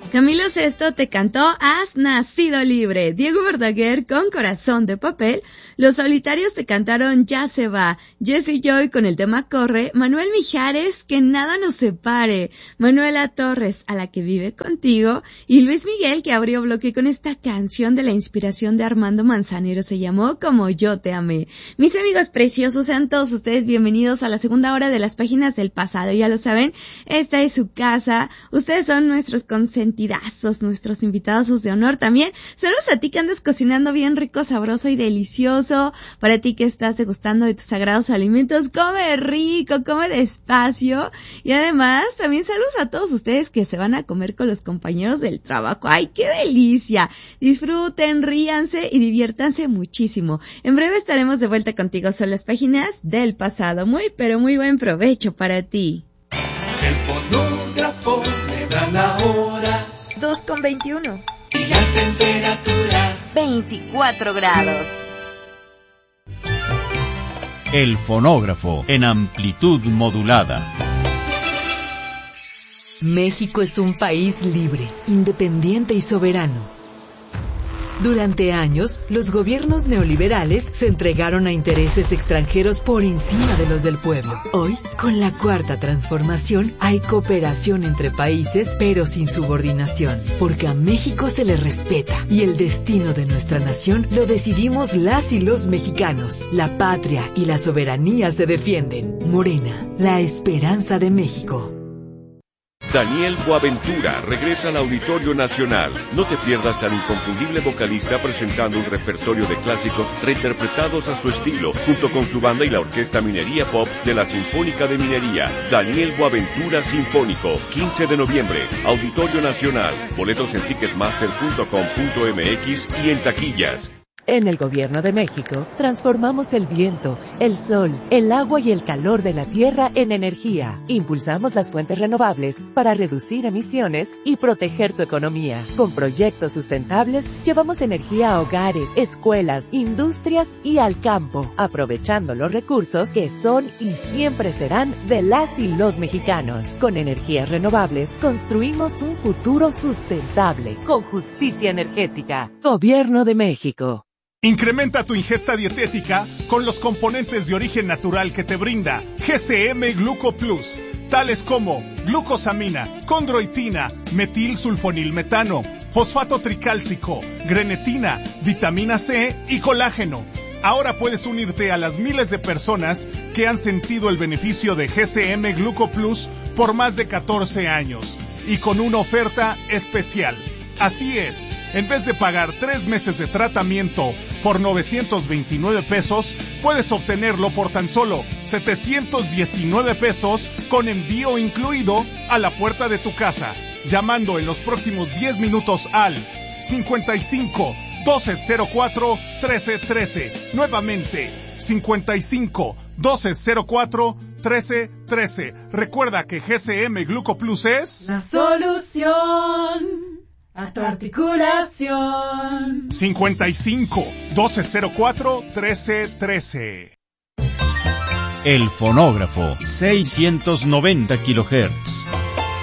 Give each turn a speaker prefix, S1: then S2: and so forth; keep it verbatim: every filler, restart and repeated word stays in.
S1: Camilo Sesto te cantó Has nacido libre. Diego Verdaguer con Corazón de papel. Los Solitarios te cantaron Ya se va. Jessie Joy con el tema Corre. Manuel Mijares, Que nada nos separe. Manuela Torres, A la que vive contigo. Y Luis Miguel, que abrió bloque con esta canción de la inspiración de Armando Manzanero. Se llamó Como yo te amé. Mis amigos preciosos, sean todos ustedes bienvenidos a la segunda hora de las páginas del pasado. Ya lo saben, esta es su casa. Ustedes son nuestros consentidos, nuestros invitados de honor también. Saludos a ti que andas cocinando bien rico, sabroso y delicioso. Para ti que estás degustando de tus sagrados alimentos, come rico, come despacio. Y además, también saludos a todos ustedes que se van a comer con los compañeros del trabajo. ¡Ay, qué delicia! Disfruten, ríanse y diviértanse muchísimo. En breve estaremos de vuelta contigo. Son las páginas del pasado. Muy, pero muy buen provecho para ti.
S2: El fonógrafo me da la hora.
S1: dos con veintiuno.
S2: Y la temperatura.
S1: veinticuatro grados.
S3: El fonógrafo en amplitud modulada.
S4: México es un país libre, independiente y soberano. Durante años, los gobiernos neoliberales se entregaron a intereses extranjeros por encima de los del pueblo. Hoy, con la cuarta transformación, hay cooperación entre países, pero sin subordinación, porque a México se le respeta y el destino de nuestra nación lo decidimos las y los mexicanos. La patria y la soberanía se defienden. Morena, la esperanza de México.
S5: Daniel Boaventura regresa al Auditorio Nacional. No te pierdas al inconfundible vocalista presentando un repertorio de clásicos reinterpretados a su estilo, junto con su banda y la Orquesta Minería Pops de la Sinfónica de Minería. Daniel Boaventura Sinfónico, quince de noviembre, Auditorio Nacional. Boletos en ticketmaster punto com punto m x y en taquillas.
S4: En el Gobierno de México, transformamos el viento, el sol, el agua y el calor de la tierra en energía. Impulsamos las fuentes renovables para reducir emisiones y proteger tu economía. Con proyectos sustentables, llevamos energía a hogares, escuelas, industrias y al campo, aprovechando los recursos que son y siempre serán de las y los mexicanos. Con energías renovables, construimos un futuro sustentable, con justicia energética. Gobierno de México.
S6: Incrementa tu ingesta dietética con los componentes de origen natural que te brinda G C M Gluco Plus, tales como glucosamina, condroitina, metilsulfonilmetano, fosfato tricálcico, grenetina, vitamina C y colágeno. Ahora puedes unirte a las miles de personas que han sentido el beneficio de G C M Gluco Plus por más de catorce años y con una oferta especial. Así es, en vez de pagar tres meses de tratamiento por novecientos veintinueve pesos, puedes obtenerlo por tan solo setecientos diecinueve pesos con envío incluido a la puerta de tu casa, llamando en los próximos diez minutos al cincuenta y cinco, doce cero cuatro, trece trece. Nuevamente, cincuenta y cinco, doce cero cuatro, trece trece. Recuerda que G C M Gluco Plus es
S7: la solución a tu articulación.
S6: cincuenta y cinco, doce cero cuatro, trece trece.
S3: El fonógrafo, seiscientos noventa kilohertz.